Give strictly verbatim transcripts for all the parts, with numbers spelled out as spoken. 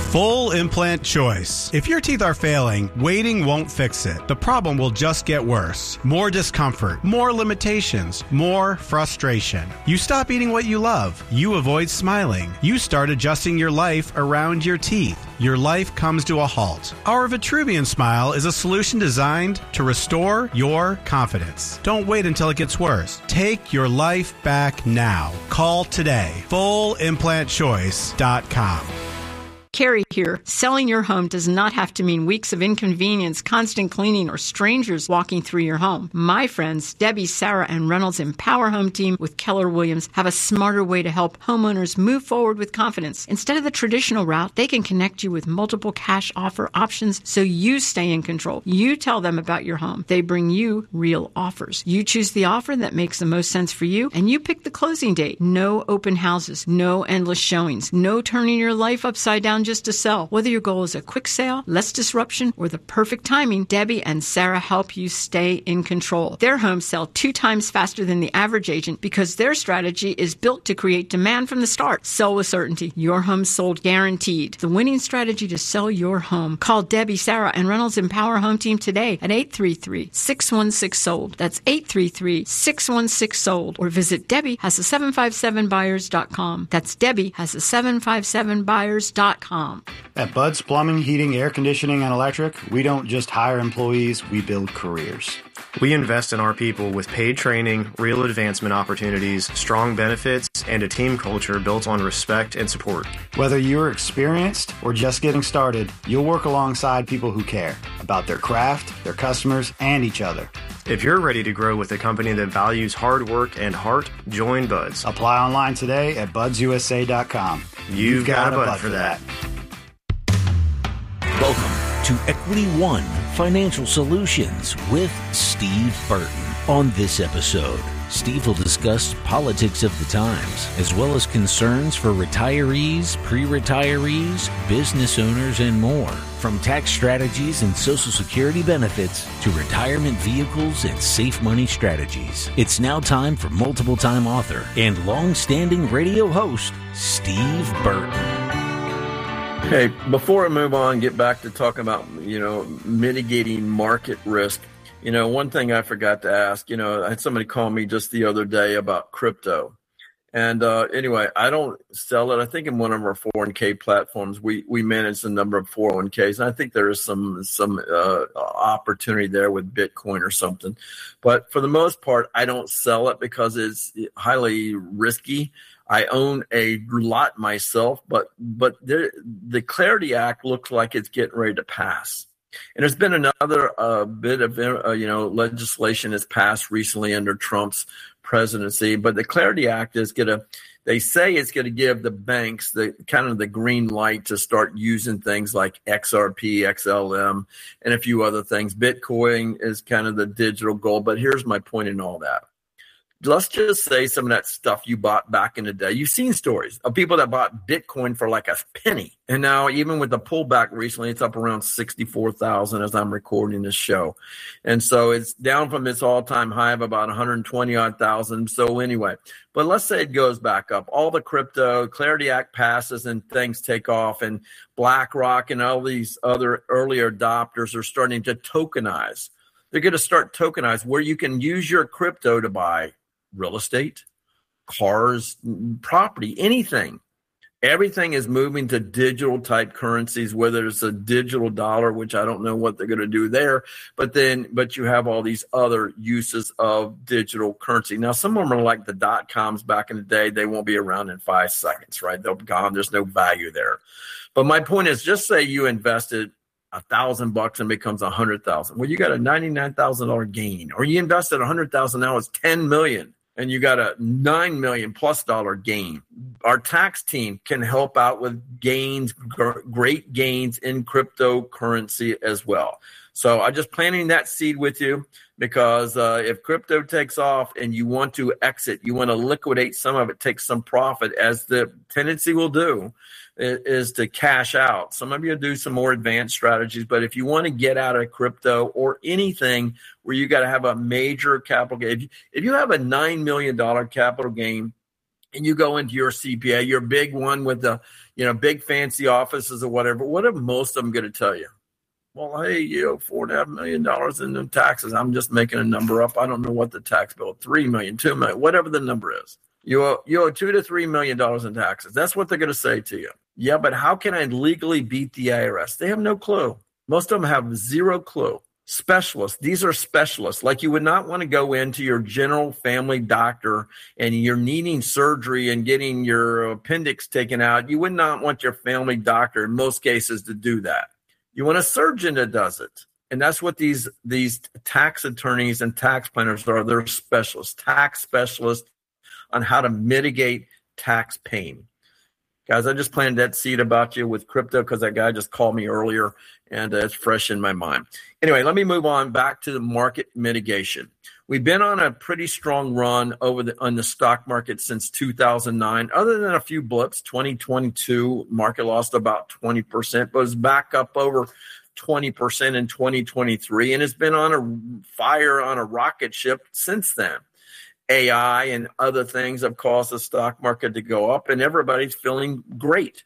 Full implant choice. If your teeth are failing, waiting won't fix it. The problem will just get worse. More discomfort, more limitations, more frustration. You stop eating what you love. You avoid smiling. You start adjusting your life around your teeth. Your life comes to a halt. Our Vitruvian Smile is a solution designed to restore your confidence. Don't wait until it gets worse. Take your life back now. Call today. full implant choice dot com. Carrie here. Selling your home does not have to mean weeks of inconvenience, constant cleaning, or strangers walking through your home. My friends, Debbie, Sarah, and Reynolds Empower Home Team with Keller Williams have a smarter way to help homeowners move forward with confidence. Instead of the traditional route, they can connect you with multiple cash offer options so you stay in control. You tell them about your home. They bring you real offers. You choose the offer that makes the most sense for you, and you pick the closing date. No open houses, no endless showings, no turning your life upside down just to sell. Whether your goal is a quick sale, less disruption, or the perfect timing, Debbie and Sarah help you stay in control. Their homes sell two times faster than the average agent because their strategy is built to create demand from the start. Sell with certainty. Your home sold guaranteed. The winning strategy to sell your home. Call Debbie, Sarah, and Reynolds Empower Home Team today at eight three three, six one six, sold. That's eight three three, six one six, sold. Or visit Debbie has a seven five seven buyers dot com. That's Debbie has a seven five seven buyers dot com. At Bud's Plumbing, Heating, Air Conditioning, and Electric, we don't just hire employees, we build careers. We invest in our people with paid training, real advancement opportunities, strong benefits, and a team culture built on respect and support. Whether you're experienced or just getting started, you'll work alongside people who care about their craft, their customers, and each other. If you're ready to grow with a company that values hard work and heart, join Buds. Apply online today at buds u s a dot com. You've, You've got, got a Bud, Bud for that. Welcome to Equity One Financial Solutions with Steve Burton. On this episode, Steve will discuss politics of the times, as well as concerns for retirees, pre-retirees, business owners, and more. From tax strategies and Social Security benefits to retirement vehicles and safe money strategies. It's now time for multiple-time author and long-standing radio host, Steve Burton. Hey, before I move on, get back to talking about, you know, mitigating market risk. You know, one thing I forgot to ask, you know, I had somebody call me just the other day about crypto. And uh, anyway, I don't sell it. I think in one of our four oh one k platforms, we we manage the number of four oh one k's. And I think there is some some uh, opportunity there with Bitcoin or something. But for the most part, I don't sell it because it's highly risky. I own a lot myself, but but there, the Clarity Act looks like it's getting ready to pass. And there's been another uh, bit of uh, you know legislation that's passed recently under Trump's presidency, but the Clarity Act is going to, they say it's going to give the banks the kind of the green light to start using things like X R P, X L M, and a few other things. Bitcoin is kind of the digital gold, but here's my point in all that. Let's just say some of that stuff you bought back in the day. You've seen stories of people that bought Bitcoin for like a penny. And now even with the pullback recently, it's up around sixty-four thousand as I'm recording this show. And so it's down from its all-time high of about one hundred twenty odd thousand. So anyway, but let's say it goes back up. All the crypto, Clarity Act passes and things take off, and BlackRock and all these other earlier adopters are starting to tokenize. They're going to start tokenize where you can use your crypto to buy real estate, cars, property, anything. Everything is moving to digital type currencies, whether it's a digital dollar, which I don't know what they're going to do there, but then, but you have all these other uses of digital currency. Now, some of them are like the dot coms back in the day. They won't be around in five seconds, right? They'll be gone. There's no value there. But my point is, just say you invested a thousand bucks and becomes a hundred thousand. Well, you got a ninety-nine thousand dollars gain, or you invested a hundred thousand, now it's ten million. And you got a nine million plus dollar gain. Our tax team can help out with gains, gr- great gains in cryptocurrency as well. So I'm just planting that seed with you, because uh, if crypto takes off and you want to exit, you want to liquidate some of it, take some profit, as the tendency will do, is to cash out. Some of you do some more advanced strategies, but if you want to get out of crypto or anything where you got to have a major capital gain, if you, if you have a nine million dollars capital gain and you go into your C P A, your big one with the, you know, big fancy offices or whatever, what are most of them going to tell you? Well, hey, you owe four and a half million dollars in the taxes. I'm just making a number up. I don't know what the tax bill, three million, two million, whatever the number is. You owe, you owe two to three million dollars in taxes. That's what they're going to say to you. Yeah, but how can I legally beat the I R S? They have no clue. Most of them have zero clue. Specialists. These are specialists. Like you would not want to go into your general family doctor and you're needing surgery and getting your appendix taken out. You would not want your family doctor in most cases to do that. You want a surgeon that does it. And that's what these, these tax attorneys and tax planners are. They're specialists, tax specialists on how to mitigate tax pain. Guys, I just planted that seed about you with crypto because that guy just called me earlier, and uh, it's fresh in my mind. Anyway, let me move on back to the market mitigation. We've been on a pretty strong run over the on the stock market since two thousand nine. Other than a few blips, twenty twenty-two market lost about twenty percent, but was back up over twenty percent in twenty twenty-three, and it's been on a fire on a rocket ship since then. A I and other things have caused the stock market to go up, and everybody's feeling great.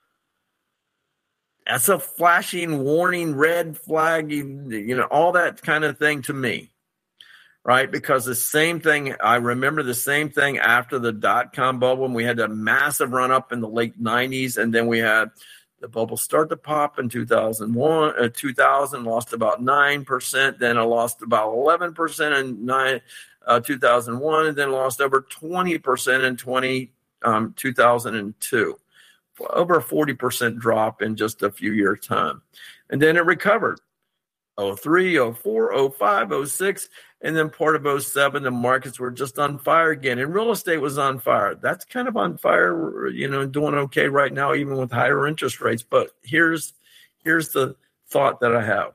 That's a flashing warning, red flag, you know, all that kind of thing to me, right? Because the same thing, I remember the same thing after the dot-com bubble, when we had a massive run up in the late nineties, and then we had the bubble start to pop in two thousand one, uh, two thousand, lost about nine percent, then it lost about eleven percent in nine. Uh, two thousand one, and then lost over twenty percent in twenty, um, two thousand two. Over a forty percent drop in just a few years' time. And then it recovered. oh three, oh four, oh five, oh six, and then part of oh seven, the markets were just on fire again. And real estate was on fire. That's kind of on fire, you know, doing okay right now, even with higher interest rates. But here's here's the thought that I have.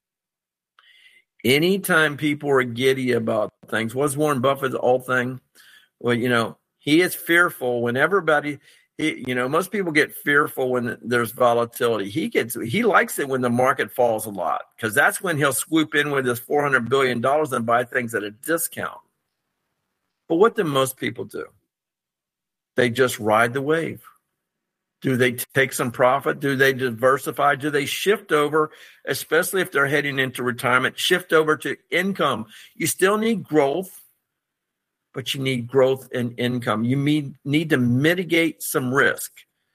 Anytime people are giddy about things, what's Warren Buffett's old thing? Well, you know, he is fearful when everybody, he, you know, most people get fearful when there's volatility. He gets, he likes it when the market falls a lot, because that's when he'll swoop in with his four hundred billion dollars and buy things at a discount. But what do most people do? They just ride the wave. Do they take some profit? Do they diversify? Do they shift over, especially if they're heading into retirement, shift over to income? You still need growth, but you need growth in income. You need, need to mitigate some risk.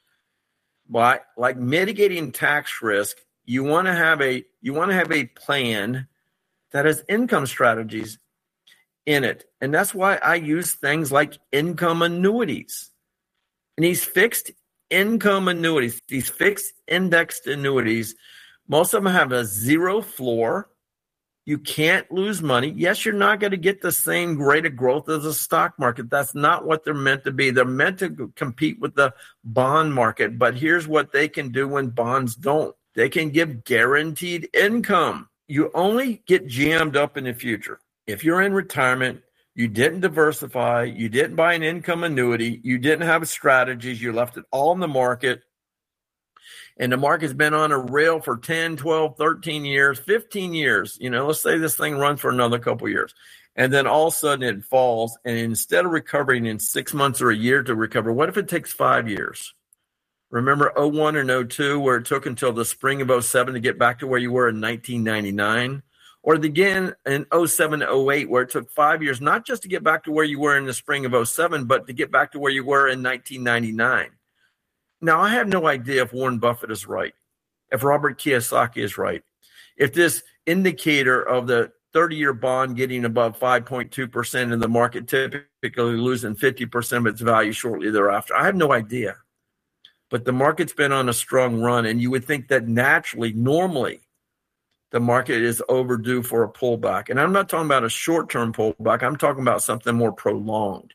Why? Like mitigating tax risk, you want to have a you want to have a plan that has income strategies in it. And that's why I use things like income annuities. And these fixed income annuities, these fixed indexed annuities, most of them have a zero floor. You can't lose money. Yes, you're not going to get the same rate of growth as the stock market. That's not what they're meant to be. They're meant to compete with the bond market. But here's what they can do when bonds don't. They can give guaranteed income. You only get jammed up in the future. If you're in retirement, you didn't diversify, you didn't buy an income annuity, you didn't have strategies, you left it all in the market, and the market's been on a rail for ten, twelve, thirteen years, fifteen years. You know, let's say this thing runs for another couple of years. And then all of a sudden it falls, and instead of recovering in six months or a year to recover, what if it takes five years? Remember oh one and oh two, where it took until the spring of oh seven to get back to where you were in nineteen ninety-nine? Or again in oh seven to oh eight, where it took five years, not just to get back to where you were in the spring of oh seven, but to get back to where you were in nineteen ninety-nine. Now, I have no idea if Warren Buffett is right, if Robert Kiyosaki is right, if this indicator of the thirty-year bond getting above five point two percent in the market, typically losing fifty percent of its value shortly thereafter. I have no idea. But the market's been on a strong run, and you would think that naturally, normally, the market is overdue for a pullback. And I'm not talking about a short-term pullback. I'm talking about something more prolonged.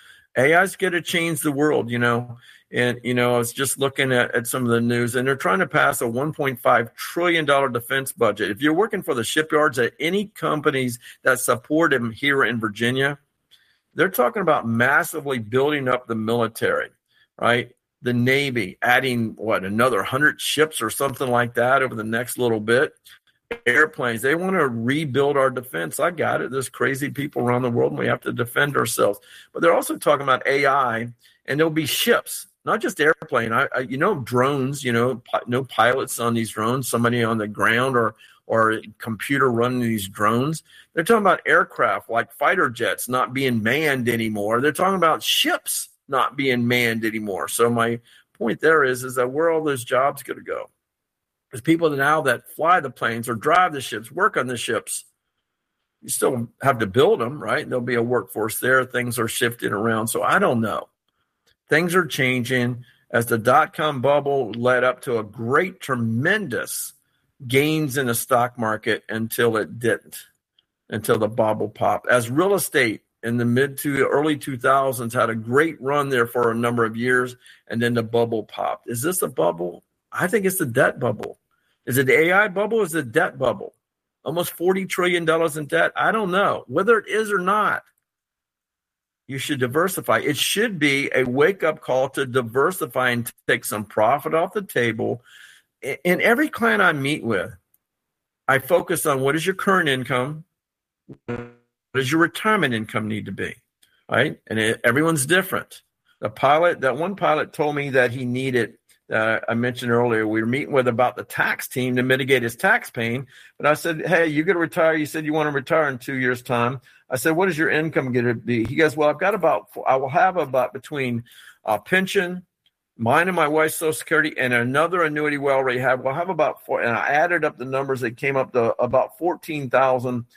A I's going to change the world, you know. And, you know, I was just looking at, at some of the news, and they're trying to pass a one point five trillion dollars defense budget. If you're working for the shipyards at any companies that support them here in Virginia, they're talking about massively building up the military, right? The Navy adding, what, another one hundred ships or something like that over the next little bit. airplanes. They want to rebuild our defense. I got it. There's crazy people around the world, and we have to defend ourselves. But they're also talking about A I, and there'll be ships, not just airplane. I, I you know, drones. You know, pi- no pilots on these drones. Somebody on the ground or or a computer running these drones. They're talking about aircraft like fighter jets not being manned anymore. They're talking about ships not being manned anymore. So my point there is, is that where are all those jobs going to go? There's people now that fly the planes or drive the ships, work on the ships. You still have to build them, right? There'll be a workforce there. Things are shifting around. So I don't know. Things are changing as the dot-com bubble led up to a great, tremendous gains in the stock market until it didn't, until the bubble popped. As real estate in the mid to early two thousands had a great run there for a number of years, and then the bubble popped. Is this a bubble? I think it's the debt bubble. Is it the A I bubble? Is it the debt bubble? Almost forty trillion dollars in debt? I don't know. Whether it is or not, you should diversify. It should be a wake-up call to diversify and take some profit off the table. In every client I meet with, I focus on what is your current income, what does your retirement income need to be, right? And it, everyone's different. The pilot, that one pilot told me that he needed, uh, I mentioned earlier, we were meeting with about the tax team to mitigate his tax pain. But I said, hey, you're going to retire. You said you want to retire in two years' time. I said, what is your income going to be? He goes, well, I've got about, I will have about between uh, pension, mine and my wife's Social Security, and another annuity we already have. We'll have about four, and I added up the numbers. It came up to about fourteen thousand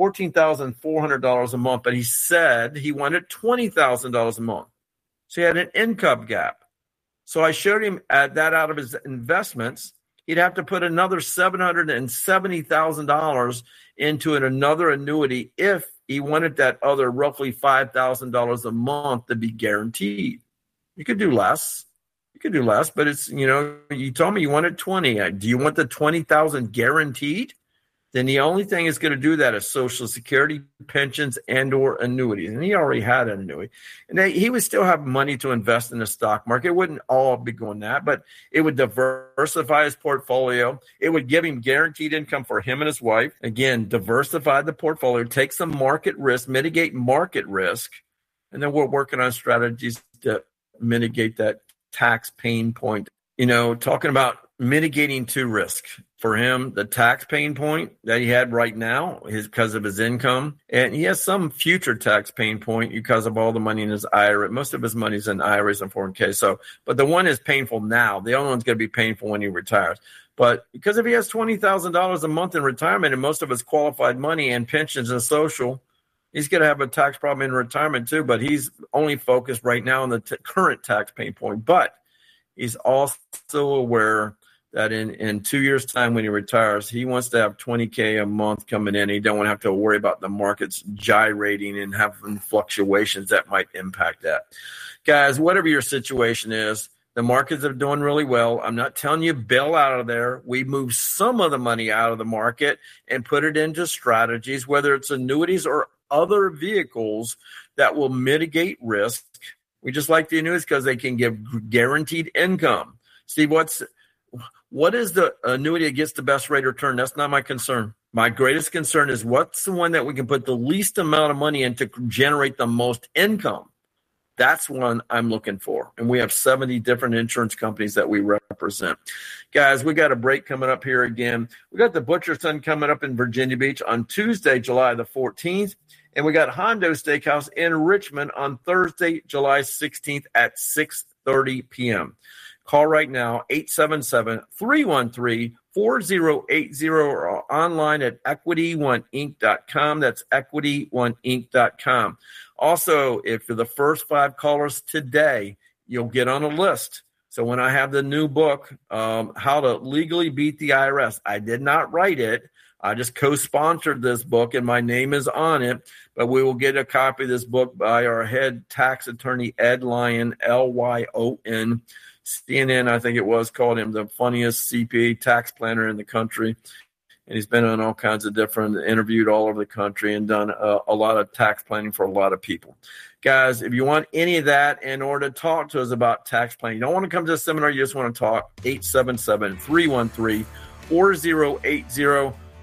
four hundred dollars a month. But he said he wanted twenty thousand dollars a month. So he had an income gap. So I showed him at that out of his investments, he'd have to put another seven hundred seventy thousand dollars into an, another annuity if he wanted that other roughly five thousand dollars a month to be guaranteed. You could do less. You could do less, but it's, you know, you told me you wanted twenty. Do you want the twenty thousand guaranteed? Then the only thing is going to do that is Social Security, pensions, and or annuities. And he already had an annuity. And they, he would still have money to invest in the stock market. It wouldn't all be going that, but it would diversify his portfolio. It would give him guaranteed income for him and his wife. Again, diversify the portfolio, take some market risk, mitigate market risk. And then we're working on strategies to mitigate that tax pain point. You know, talking about mitigating two risks. For him, the tax pain point that he had right now is because of his income. And he has some future tax pain point because of all the money in his I R A. Most of his money is in I R As and four oh one k. So, but the one is painful now. The other one's going to be painful when he retires. But because if he has twenty thousand dollars a month in retirement and most of his qualified money and pensions and social, he's going to have a tax problem in retirement too. But he's only focused right now on the t- current tax pain point. But he's also aware that in, in two years' time when he retires, he wants to have twenty K a month coming in. He don't want to have to worry about the markets gyrating and having fluctuations that might impact that. Guys, whatever your situation is, the markets are doing really well. I'm not telling you bail out of there. We move some of the money out of the market and put it into strategies, whether it's annuities or other vehicles that will mitigate risk. We just like the annuities because they can give guaranteed income. Steve, what's What is the annuity that gets the best rate of return? That's not my concern. My greatest concern is what's the one that we can put the least amount of money in to generate the most income. That's one I'm looking for. And we have seventy different insurance companies that we represent. Guys, we got a break coming up here again. We got the Butcher Son coming up in Virginia Beach on Tuesday, July the fourteenth. And we got Hondo Steakhouse in Richmond on Thursday, July sixteenth at six thirty p.m. Call right now, eight seven seven, three one three, four zero eight zero or online at equity one inc dot com. That's equity one inc dot com. Also, if you're the first five callers today, you'll get on a list. So when I have the new book, um, How to Legally Beat the I R S, I did not write it. I just co-sponsored this book, and my name is on it. But we will get a copy of this book by our head tax attorney, Ed Lyon, L Y O N. C N N, I think it was, called him the funniest C P A tax planner in the country. And he's been on all kinds of different, interviewed all over the country and done a, a lot of tax planning for a lot of people. Guys, if you want any of that in order to talk to us about tax planning, you don't want to come to a seminar, you just want to talk, eight seven seven, three one three, four zero eight zero.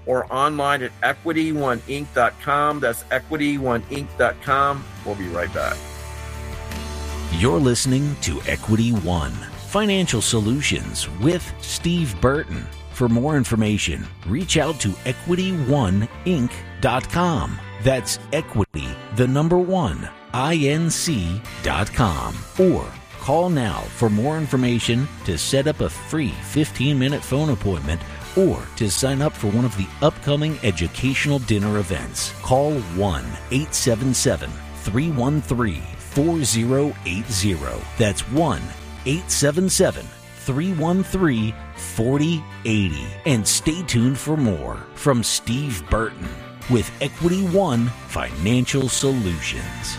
or online at equity one inc dot com. That's equity one inc dot com. We'll be right back. You're listening to Equity One Financial Solutions with Steve Burton. For more information, reach out to equity one inc dot com. That's equity, the number one, inc dot com. Or call now for more information to set up a free fifteen-minute phone appointment or to sign up for one of the upcoming educational dinner events. Call one eight seven seven, three one three, four zero eight zero. That's one eight seven seven, three one three, four zero eight zero. And stay tuned for more from Steve Burton with Equity One Financial Solutions.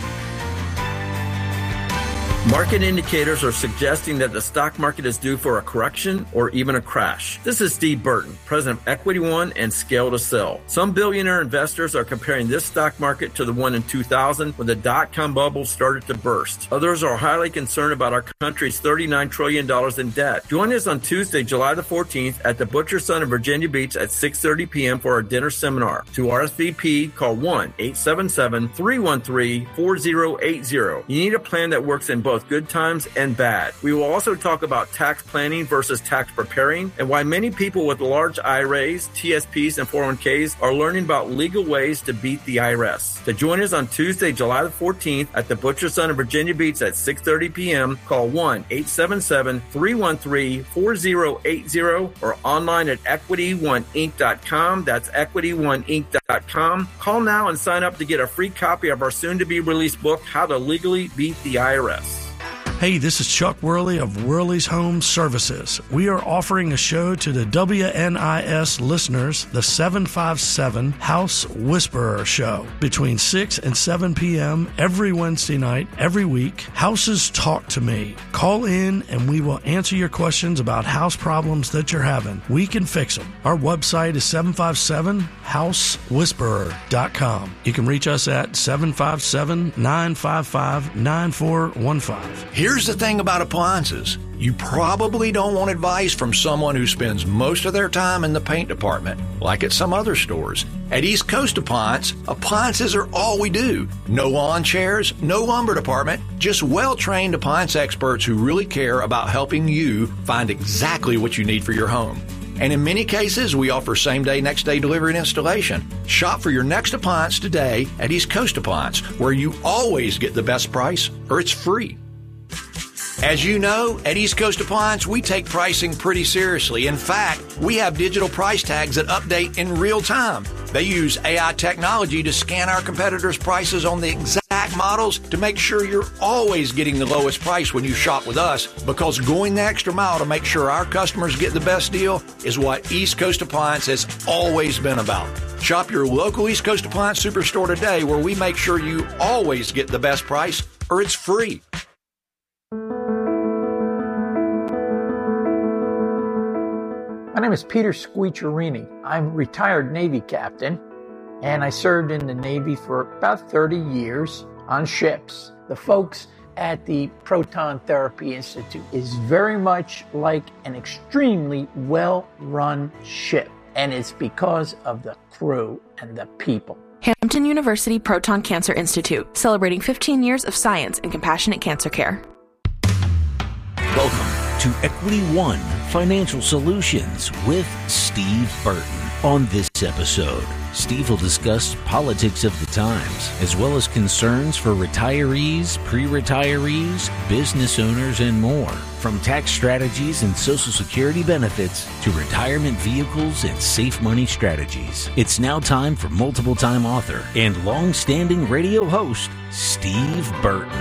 Market indicators are suggesting that the stock market is due for a correction or even a crash. This is Steve Burton, president of Equity One and Scale to Sell. Some billionaire investors are comparing this stock market to the one in two thousand when the dot-com bubble started to burst. Others are highly concerned about our country's thirty-nine trillion dollars in debt. Join us on Tuesday, July the fourteenth at the Butcher Son in Virginia Beach at six thirty p.m. for our dinner seminar. To R S V P, call one eight seven seven, three one three, four zero eight zero. You need a plan that works in both good times and bad. We will also talk about tax planning versus tax preparing and why many people with large I R As, T S Ps, and four oh one k's are learning about legal ways to beat the I R S. To join us on Tuesday, July the fourteenth at the Butcher Son in Virginia Beach at six thirty p.m., call one eight seven seven, three one three, four zero eight zero or online at equity one inc dot com. That's equity one inc dot com. Call now and sign up to get a free copy of our soon-to-be-released book, How to Legally Beat the I R S. Hey, this is Chuck Worley of Worley's Home Services. We are offering a show to the W N I S listeners, the seven five seven House Whisperer Show, between six and seven p.m. every Wednesday night, every week. Houses Talk to Me. Call in and we will answer your questions about house problems that you're having. We can fix them. Our website is seven five seven house whisperer dot com. You can reach us at seven five seven, nine five five, nine four one five. Here's the thing about appliances. You probably don't want advice from someone who spends most of their time in the paint department, like at some other stores. At East Coast Appliance, appliances are all we do. No lawn chairs, no lumber department, just well-trained appliance experts who really care about helping you find exactly what you need for your home. And in many cases, we offer same-day, next-day delivery and installation. Shop for your next appliance today at East Coast Appliance, where you always get the best price or it's free. As you know, at East Coast Appliance, we take pricing pretty seriously. In fact, we have digital price tags that update in real time. They use A I technology to scan our competitors' prices on the exact models to make sure you're always getting the lowest price when you shop with us, because going the extra mile to make sure our customers get the best deal is what East Coast Appliance has always been about. Shop your local East Coast Appliance Superstore today, where we make sure you always get the best price or it's free. My name is Peter Squicciarini. I'm a retired Navy captain, and I served in the Navy for about thirty years on ships. The folks at the Proton Therapy Institute is very much like an extremely well-run ship, and it's because of the crew and the people. Hampton University Proton Cancer Institute, celebrating fifteen years of science and compassionate cancer care. Welcome to Equity One Financial Solutions with Steve Burton. On this episode, Steve will discuss politics of the times, as well as concerns for retirees, pre-retirees, business owners, and more. From tax strategies and Social Security benefits to retirement vehicles and safe money strategies. It's now time for multiple-time author and long-standing radio host, Steve Burton.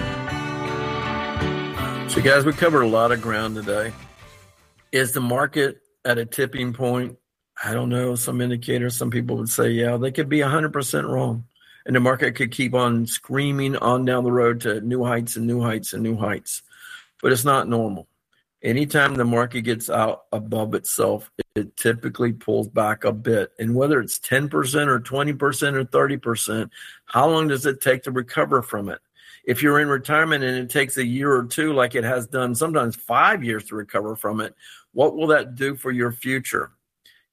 So, guys, we covered a lot of ground today. Is the market at a tipping point? I don't know. Some indicators, some people would say, yeah, they could be one hundred percent wrong. And the market could keep on screaming on down the road to new heights and new heights and new heights. But it's not normal. Anytime the market gets out above itself, it typically pulls back a bit. And whether it's ten percent or twenty percent or thirty percent, how long does it take to recover from it? If you're in retirement and it takes a year or two, like it has done, sometimes five years to recover from it, what will that do for your future?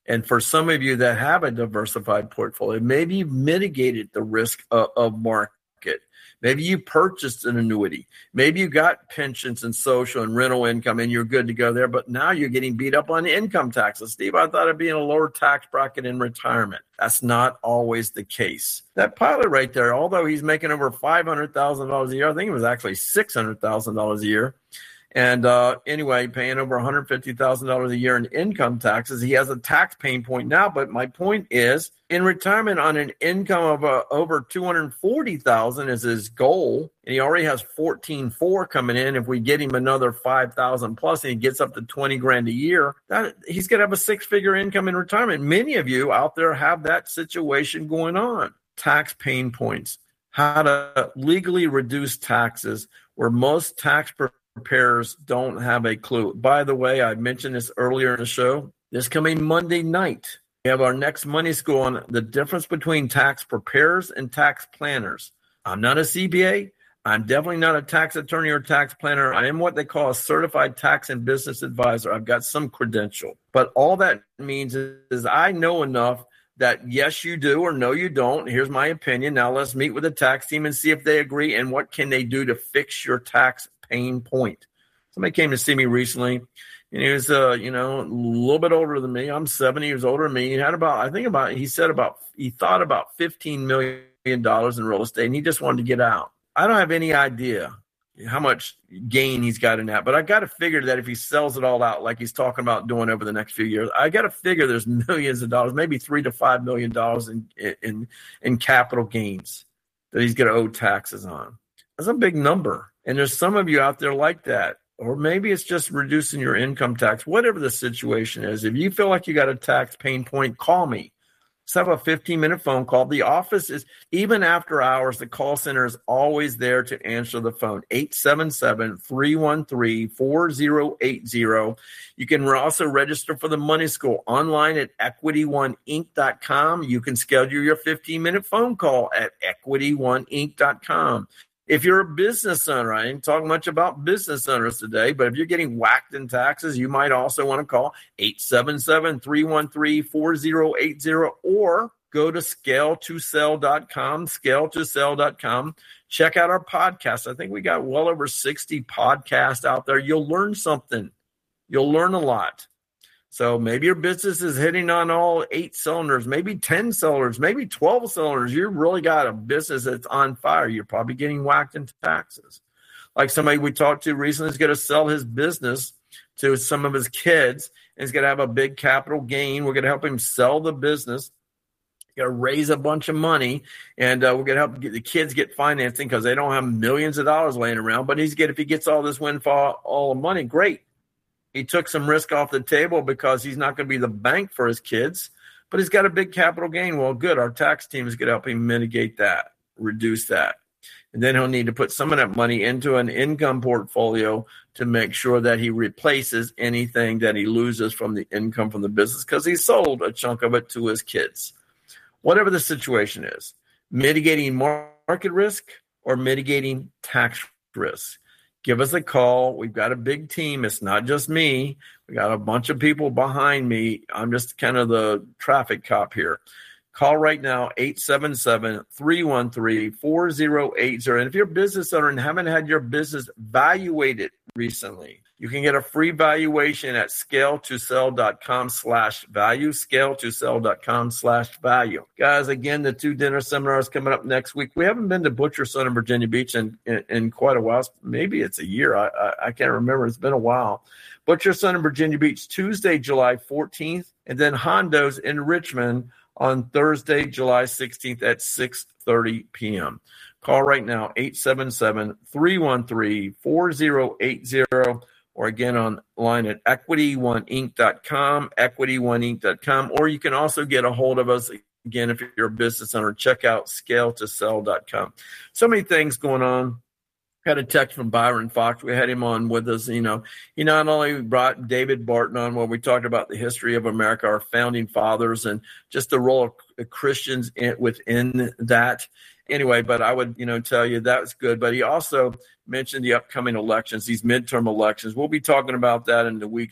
And for some of you that have a diversified portfolio, maybe you've mitigated the risk of, of market. Maybe you purchased an annuity. Maybe you got pensions and social and rental income and you're good to go there, but now you're getting beat up on income taxes. Steve, I thought I'd be in a lower tax bracket in retirement. That's not always the case. That pilot right there, although he's making over five hundred thousand dollars a year, I think it was actually six hundred thousand dollars a year. And uh, anyway, paying over one hundred fifty thousand dollars a year in income taxes. He has a tax pain point now, but my point is, in retirement on an income of uh, over two hundred forty thousand dollars is his goal, and he already has fourteen four coming in. If we get him another five thousand plus and he gets up to twenty grand a year, that he's going to have a six-figure income in retirement. Many of you out there have that situation going on. Tax pain points, how to legally reduce taxes, where most tax preparers don't have a clue. By the way, I mentioned this earlier in the show. This coming Monday night, we have our next Money School on the difference between tax preparers and tax planners. I'm not a C P A. I'm definitely not a tax attorney or tax planner. I am what they call a certified tax and business advisor. I've got some credential. But all that means is, is I know enough that yes, you do, or no, you don't. Here's my opinion. Now let's meet with the tax team and see if they agree and what can they do to fix your tax pain point. Somebody came to see me recently, and he was, uh, you know, a little bit older than me. I'm seventy years older than me. He had about, I think about, he said about, he thought about fifteen million dollars in real estate, and he just wanted to get out. I don't have any idea how much gain he's got in that, but I got to figure that if he sells it all out, like he's talking about doing over the next few years, I got to figure there's millions of dollars, maybe three to five million dollars in in in capital gains that he's going to owe taxes on. That's a big number. And there's some of you out there like that. Or maybe it's just reducing your income tax, whatever the situation is. If you feel like you got a tax pain point, call me. Let's have a fifteen-minute phone call. The office is, even after hours, the call center is always there to answer the phone, eight seven seven, three one three, four zero eight zero. You can also register for the Money School online at equity one inc dot com. You can schedule your fifteen-minute phone call at equity one inc dot com. If you're a business owner, I ain't talking much about business owners today, but if you're getting whacked in taxes, you might also want to call eight seven seven, three one three, four zero eight zero or go to scale to sell dot com, scale to sell dot com. Check out our podcast. I think we got well over sixty podcasts out there. You'll learn something. You'll learn a lot. So maybe your business is hitting on all eight cylinders, maybe ten cylinders, maybe twelve cylinders. You've really got a business that's on fire. You're probably getting whacked into taxes. Like somebody we talked to recently is going to sell his business to some of his kids, and he's going to have a big capital gain. We're going to help him sell the business. Got to raise a bunch of money, and uh, we're going to help get the kids get financing because they don't have millions of dollars laying around. But he's get if he gets all this windfall, all the money, great. He took some risk off the table because he's not going to be the bank for his kids, but he's got a big capital gain. Well, good. Our tax team is going to help him mitigate that, reduce that. And then he'll need to put some of that money into an income portfolio to make sure that he replaces anything that he loses from the income from the business because he sold a chunk of it to his kids. Whatever the situation is, mitigating market risk or mitigating tax risk. Give us a call. We've got a big team. It's not just me. We got a bunch of people behind me. I'm just kind of the traffic cop here. Call right now, eight seven seven, three one three, four zero eight zero. And if you're a business owner and haven't had your business valuated recently, you can get a free valuation at scale to sell dot com slash value, scale to sell dot com slash value. Guys, again, the two dinner seminars coming up next week. We haven't been to Butcher Son in Virginia Beach in, in, in quite a while. Maybe it's a year. I, I, I can't remember. It's been a while. Butcher Son in Virginia Beach, Tuesday, July fourteenth, and then Hondo's in Richmond on Thursday, July sixteenth at six thirty p.m. Call right now, eight seven seven, three one three, four zero eight zero. Or again, online at equity one inc dot com, equity one inc dot com. Or you can also get a hold of us, again, if you're a business owner, check out scale to sell dot com. So many things going on. Got a text from Byron Fox. We had him on with us. You know, he not only brought David Barton on where we talked about the history of America, our founding fathers, and just the role of Christians in, within that. Anyway, but I would, you know, tell you that was good. But he also mentioned the upcoming elections, these midterm elections. We'll be talking about that in the weeks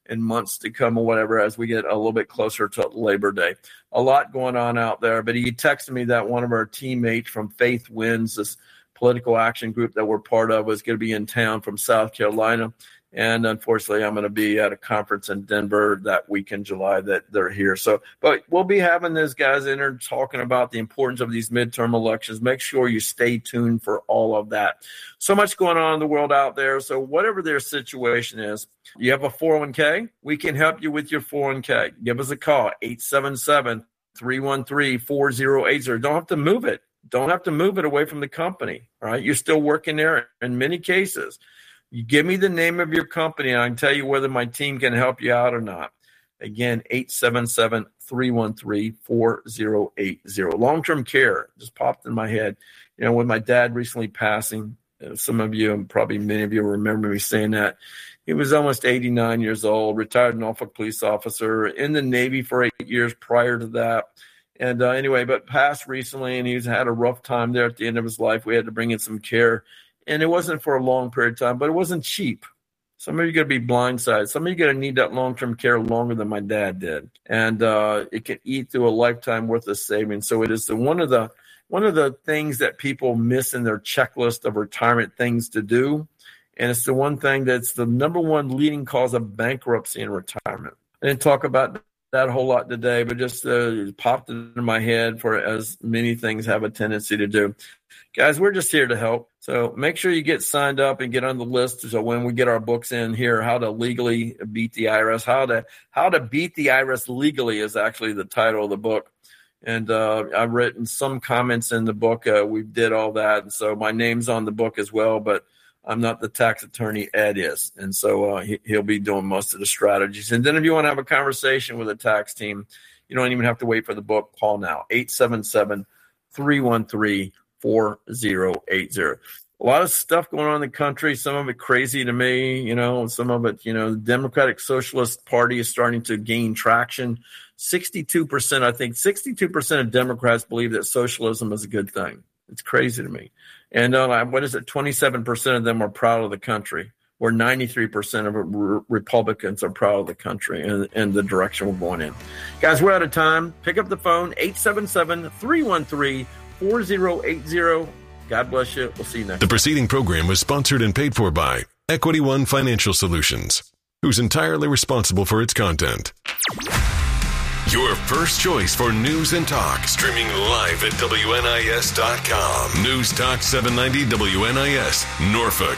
in months to come or whatever as we get a little bit closer to Labor Day. A lot going on out there. But he texted me that one of our teammates from Faith Wins, this political action group that we're part of, was going to be in town from South Carolina. And unfortunately, I'm going to be at a conference in Denver that week in July that they're here. So, but we'll be having those guys in there talking about the importance of these midterm elections. Make sure you stay tuned for all of that. So much going on in the world out there. So whatever their situation is, you have a four oh one k, we can help you with your four oh one k. Give us a call, eight seven seven, three one three, four oh eight oh. Don't have to move it. Don't have to move it away from the company, all right? You're still working there in many cases. You give me the name of your company, and I can tell you whether my team can help you out or not. Again, eight seven seven, three one three, four oh eight oh. Long-term care just popped in my head. You know, with my dad recently passing, some of you, and probably many of you remember me saying that. He was almost eighty-nine years old, retired Norfolk police officer, in the Navy for eight years prior to that. And uh, anyway, but passed recently, and he's had a rough time there at the end of his life. We had to bring in some care. And it wasn't for a long period of time, but it wasn't cheap. Some of you are going to be blindsided. Some of you are going to need that long-term care longer than my dad did. And uh, it can eat through a lifetime worth of savings. So it is the, one of the one of the things that people miss in their checklist of retirement things to do. And it's the one thing that's the number one leading cause of bankruptcy in retirement. I didn't talk about that a whole lot today, but just uh, popped it in my head for as many things have a tendency to do. Guys, we're just here to help. So make sure you get signed up and get on the list. So when we get our books in here, how to legally beat the I R S, how to how to beat the I R S legally is actually the title of the book. And uh, I've written some comments in the book. Uh, we did all that. And so my name's on the book as well, but I'm not the tax attorney. Ed is. And so uh, he, he'll be doing most of the strategies. And then if you want to have a conversation with a tax team, you don't even have to wait for the book. Call now, eight seven seven, three one three, four oh eight oh. A lot of stuff going on in the country, some of it crazy to me, you know, some of it, you know, the Democratic Socialist Party is starting to gain traction. sixty-two percent, I think, sixty-two percent of Democrats believe that socialism is a good thing. It's crazy to me. And uh, what is it? twenty-seven percent of them are proud of the country, where ninety-three percent of re- Republicans are proud of the country and, and the direction we're going in. Guys, we're out of time. Pick up the phone, eight seven seven, three one three, four oh eight oh. God bless you. We'll see you next time. The preceding program was sponsored and paid for by Equity One Financial Solutions, who's entirely responsible for its content. Your first choice for news and talk, streaming live at W N I S dot com. News Talk seven ninety W N I S, Norfolk.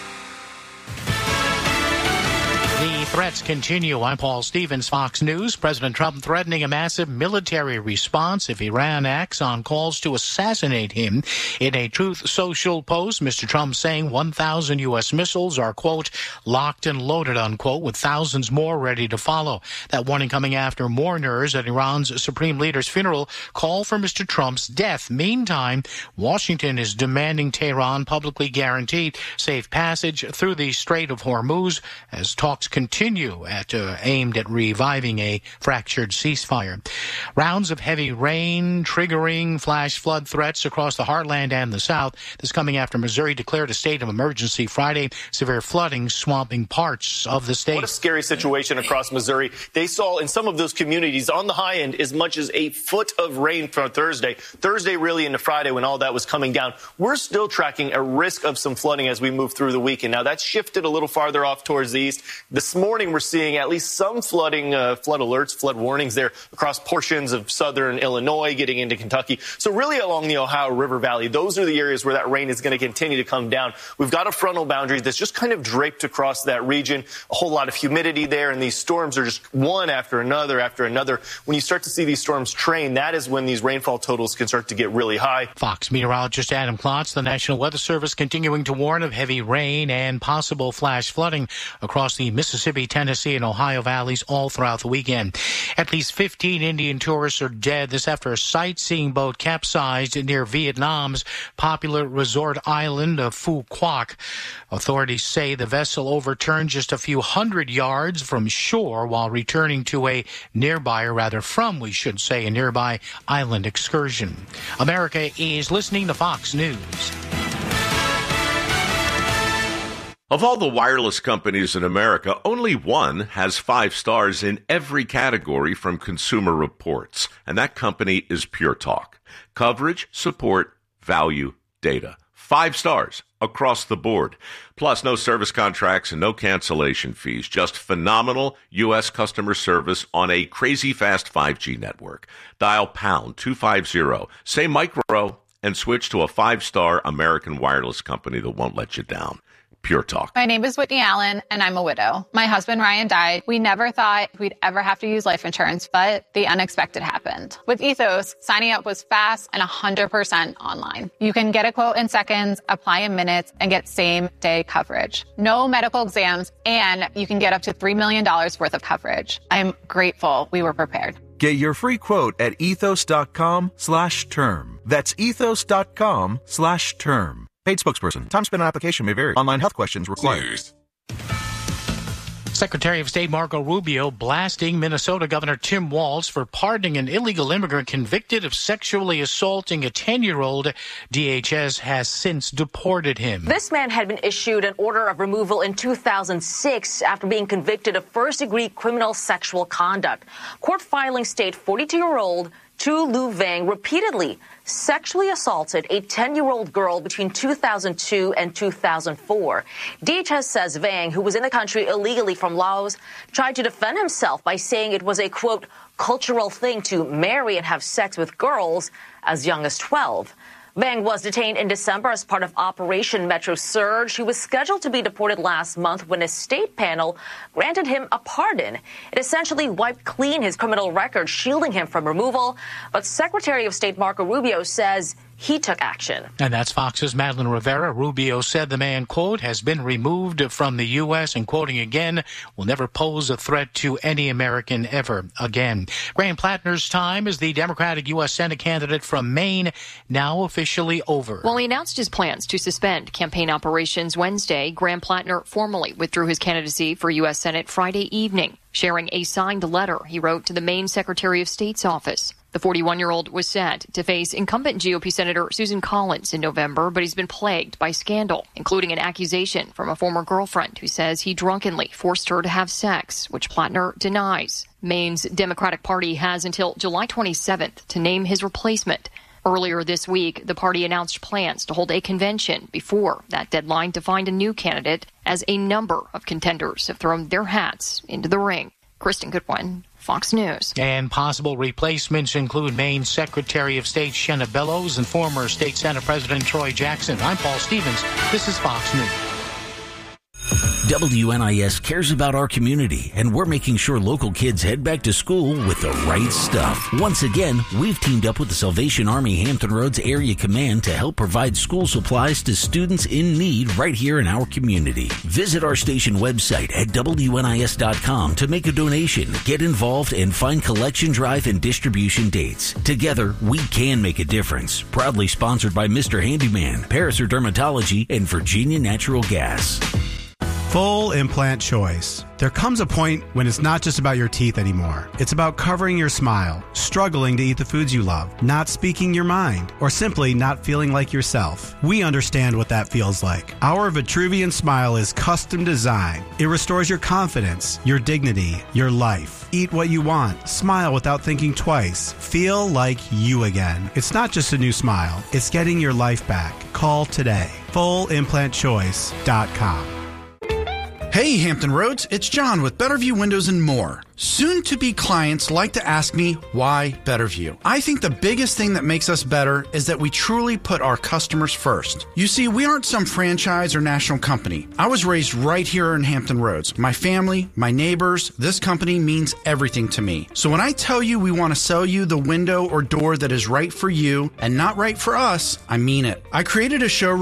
The threats continue. I'm Paul Stevens, Fox News. President Trump threatening a massive military response if Iran acts on calls to assassinate him. In a Truth Social post, Mister Trump saying one thousand U S missiles are, quote, locked and loaded, unquote, with thousands more ready to follow. That warning coming after mourners at Iran's supreme leader's funeral call for Mister Trump's death. Meantime, Washington is demanding Tehran publicly guarantee safe passage through the Strait of Hormuz as talks continue at uh, aimed at reviving a fractured ceasefire. Rounds of heavy rain triggering flash flood threats across the heartland and the South. This coming after Missouri declared a state of emergency Friday. Severe flooding swamping parts of the state. What a scary situation across Missouri. They saw in some of those communities on the high end as much as a foot of rain for Thursday. Thursday really into Friday when all that was coming down. We're still tracking a risk of some flooding as we move through the weekend. Now that's shifted a little farther off towards the east. This morning, we're seeing at least some flooding, uh, flood alerts, flood warnings there across portions of southern Illinois, getting into Kentucky. So really along the Ohio River Valley, those are the areas where that rain is going to continue to come down. We've got a frontal boundary that's just kind of draped across that region. A whole lot of humidity there, and these storms are just one after another after another. When you start to see these storms train, that is when these rainfall totals can start to get really high. Fox meteorologist Adam Klotz, the National Weather Service continuing to warn of heavy rain and possible flash flooding across the Mississippi, Tennessee, and Ohio valleys all throughout the weekend. At least fifteen Indian tourists are dead. This after a sightseeing boat capsized near Vietnam's popular resort island of Phu Quoc. Authorities say the vessel overturned just a few hundred yards from shore while returning to a nearby, or rather from, we should say, a nearby island excursion. America is listening to Fox News. Of all the wireless companies in America, only one has five stars in every category from Consumer Reports, and that company is Pure Talk. Coverage, support, value, data. Five stars across the board. Plus, no service contracts and no cancellation fees. Just phenomenal U S customer service on a crazy fast five G network. Dial pound two fifty, say micro, and switch to a five-star American wireless company that won't let you down. Pure Talk. My name is Whitney Allen, and I'm a widow. My husband, Ryan, died. We never thought we'd ever have to use life insurance, but the unexpected happened. With Ethos, signing up was fast and one hundred percent online. You can get a quote in seconds, apply in minutes, and get same-day coverage. No medical exams, and you can get up to three million dollars worth of coverage. I'm grateful we were prepared. Get your free quote at ethos.com slash term. That's ethos.com slash term. Paid spokesperson. Time spent on application may vary. Online health questions required. News. Secretary of State Marco Rubio blasting Minnesota Governor Tim Walz for pardoning an illegal immigrant convicted of sexually assaulting a ten-year-old. D H S has since deported him. This man had been issued an order of removal in two thousand six after being convicted of first-degree criminal sexual conduct. Court filings state forty-two-year-old Tu Lu Vang repeatedly sexually assaulted a ten-year-old girl between two thousand two and two thousand four. D H S says Vang, who was in the country illegally from Laos, tried to defend himself by saying it was a, quote, cultural thing to marry and have sex with girls as young as twelve. Vang was detained in December as part of Operation Metro Surge. He was scheduled to be deported last month when a state panel granted him a pardon. It essentially wiped clean his criminal record, shielding him from removal. But Secretary of State Marco Rubio says he took action. And that's Fox's Madeline Rivera. Rubio said the man, quote, has been removed from the U S and, quoting again, will never pose a threat to any American ever again. Graham Plattner's time as the Democratic U S Senate candidate from Maine now officially over. While he announced his plans to suspend campaign operations Wednesday, Graham Plattner formally withdrew his candidacy for U S Senate Friday evening, sharing a signed letter he wrote to the Maine Secretary of State's office. The forty-one-year-old was set to face incumbent G O P Senator Susan Collins in November, but he's been plagued by scandal, including an accusation from a former girlfriend who says he drunkenly forced her to have sex, which Plattner denies. Maine's Democratic Party has until July twenty-seventh to name his replacement. Earlier this week, the party announced plans to hold a convention before that deadline to find a new candidate, as a number of contenders have thrown their hats into the ring. Kristen Goodwin, Fox News. And possible replacements include Maine Secretary of State Shenna Bellows and former State Senate President Troy Jackson. I'm Paul Stevens. This is Fox News. W N I S cares about our community, and we're making sure local kids head back to school with the right stuff. Once again, we've teamed up with the Salvation Army Hampton Roads Area Command to help provide school supplies to students in need right here in our community. Visit our station website at W N I S dot com to make a donation, get involved, and find collection drive and distribution dates. Together, we can make a difference. Proudly sponsored by Mister Handyman, Paraser Dermatology, and Virginia Natural Gas. Full implant choice. There comes a point when it's not just about your teeth anymore. It's about covering your smile, struggling to eat the foods you love, not speaking your mind, or simply not feeling like yourself. We understand what that feels like. Our Vitruvian Smile is custom designed. It restores your confidence, your dignity, your life. Eat what you want. Smile without thinking twice. Feel like you again. It's not just a new smile. It's getting your life back. Call today. full implant choice dot com. Hey, Hampton Roads, it's John with Betterview Windows and More. Soon-to-be clients like to ask me, why Betterview? I think the biggest thing that makes us better is that we truly put our customers first. You see, we aren't some franchise or national company. I was raised right here in Hampton Roads. My family, my neighbors, this company means everything to me. So when I tell you we want to sell you the window or door that is right for you and not right for us, I mean it. I created a showroom